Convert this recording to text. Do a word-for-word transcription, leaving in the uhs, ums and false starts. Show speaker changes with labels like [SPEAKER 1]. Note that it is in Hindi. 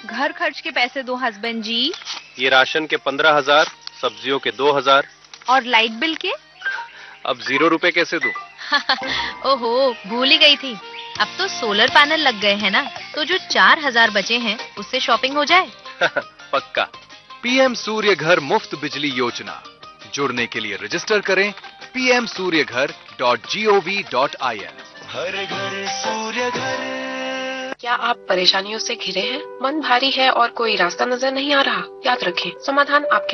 [SPEAKER 1] घर खर्च के पैसे दो हस्बैंड जी।
[SPEAKER 2] ये राशन के पंद्रह हजार, सब्जियों के दो हजार।
[SPEAKER 1] और लाइट बिल के?
[SPEAKER 2] अब जीरो रुपए कैसे दूं?
[SPEAKER 1] ओहो, भूल ही गई थी। अब तो सोलर पैनल लग गए हैं ना, तो जो चार हजार बचे हैं उससे शॉपिंग हो जाए।
[SPEAKER 2] पक्का।
[SPEAKER 3] पीएम सूर्य घर मुफ्त बिजली योजना। जुड़ने के लिए रजिस्टर करें पी एम सूर्य घर dot G O V dot I N.
[SPEAKER 4] हर घर सूर्य घर।
[SPEAKER 5] क्या आप परेशानियों से घिरे हैं? मन भारी है और कोई रास्ता नजर नहीं आ रहा? याद रखें, समाधान आपके